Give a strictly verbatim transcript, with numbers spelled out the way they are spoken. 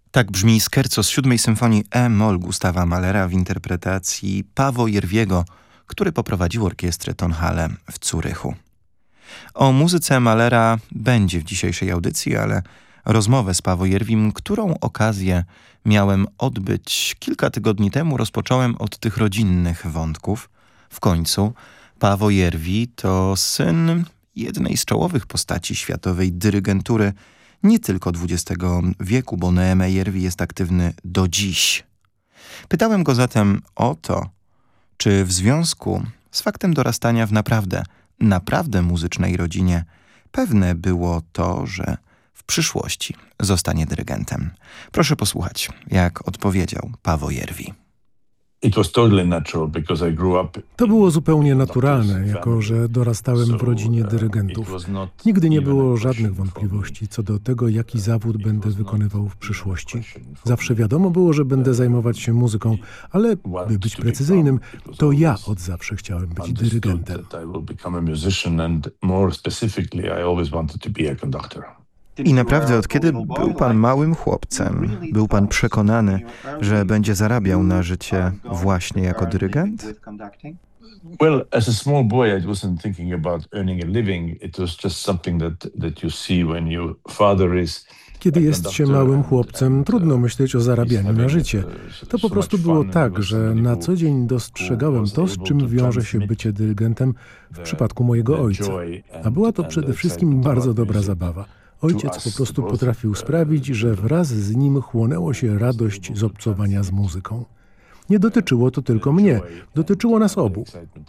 Tak brzmi scherzo z siódmej symfonii E-moll Gustawa Mahlera w interpretacji Paavo Järviego, który poprowadził orkiestrę Tonhalle w Zurychu. O muzyce Mahlera będzie w dzisiejszej audycji, ale rozmowę z Paavo Järvim, którą okazję miałem odbyć kilka tygodni temu, rozpocząłem od tych rodzinnych wątków. W końcu Paavo Järvi to syn jednej z czołowych postaci światowej dyrygentury nie tylko dwudziestego wieku, bo Neeme Järvi jest aktywny do dziś. Pytałem go zatem o to, czy w związku z faktem dorastania w naprawdę, naprawdę muzycznej rodzinie pewne było to, że w przyszłości zostanie dyrygentem. Proszę posłuchać, jak odpowiedział Paavo Järvi. To było zupełnie naturalne, jako że dorastałem w rodzinie dyrygentów. Nigdy nie było żadnych wątpliwości co do tego, jaki zawód będę wykonywał w przyszłości. Zawsze wiadomo było, że będę zajmować się muzyką, ale by być precyzyjnym, to ja od zawsze chciałem być dyrygentem. I naprawdę od kiedy był pan małym chłopcem, był pan przekonany, że będzie zarabiał na życie właśnie jako dyrygent? Well, as a small boy, I wasn't thinking about earning a living. It was just something that that you see when your father is. Kiedy jest się małym chłopcem, trudno myśleć o zarabianiu na życie. To po prostu było tak, że na co dzień dostrzegałem to, z czym wiąże się bycie dyrygentem w przypadku mojego ojca. A była to przede wszystkim bardzo dobra zabawa. Ojciec po prostu potrafił sprawić, że wraz z nim chłonęło się radość z obcowania z muzyką. Nie dotyczyło to tylko mnie, dotyczyło nas obu.